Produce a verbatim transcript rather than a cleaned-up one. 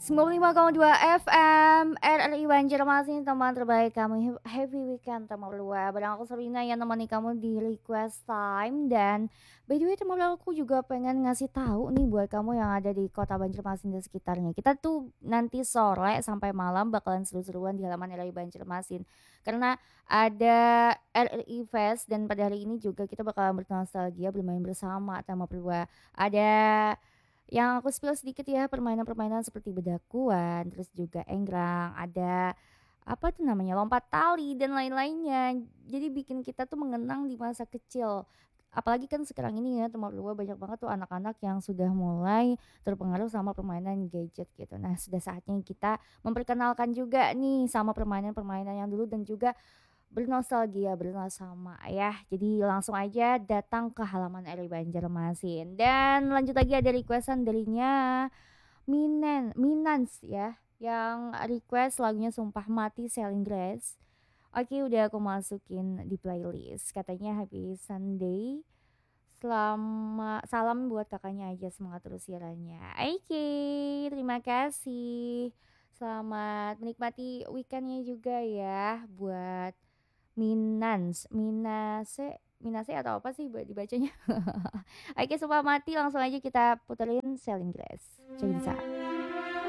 sembilan puluh lima koma dua F M R R I Banjarmasin, teman terbaik kamu. Happy weekend teman berdua. Barang aku Serina yang nemani kamu di request time. Dan by the way teman aku juga pengen ngasih tahu nih buat kamu yang ada di kota Banjarmasin dan sekitarnya. Kita tuh nanti sore sampai malam bakalan seru-seruan di halaman R R I Banjarmasin. Karena ada R R I Fest dan pada hari ini juga kita bakalan bernostalgia bermain bersama teman berdua. Ada yang aku spill sedikit ya, permainan-permainan seperti bedakuan, terus juga enggrang, ada apa tuh namanya, lompat tali dan lain-lainnya. Jadi bikin kita tuh mengenang di masa kecil. Apalagi kan sekarang ini ya teman berdua banyak banget tuh anak-anak yang sudah mulai terpengaruh sama permainan gadget gitu. Nah, sudah saatnya kita memperkenalkan juga nih sama permainan-permainan yang dulu dan juga bernostalgia bersama ya. Jadi langsung aja datang ke halaman R I Banjarmasin. Dan lanjut lagi ada requestan darinya Minen, Minans ya, yang request lagunya Sumpah Mati Selling Grass. Oke, udah aku masukin di playlist. Katanya happy Sunday. Selama salam buat kakaknya aja, semangat terus siarannya. Oke, terima kasih. Selamat menikmati weekendnya juga ya buat Minans, Minase, Minase atau apa sih dibacanya? Oke, Sumpah Mati langsung aja kita puterin Selling Grass. Cinta.